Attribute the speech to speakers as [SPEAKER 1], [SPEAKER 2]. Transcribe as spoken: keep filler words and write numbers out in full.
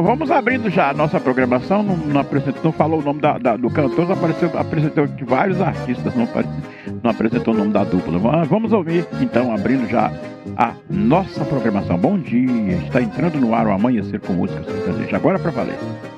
[SPEAKER 1] Então vamos abrindo já a nossa programação. Não, não, apresentou, não falou o nome da, da, do cantor, apareceu, apresentou aqui vários artistas, não, não apresentou o nome da dupla. Vamos ouvir, então, abrindo já a nossa programação. Bom dia, está entrando no ar o Amanhecer com Música Sertaneja. Agora para valer.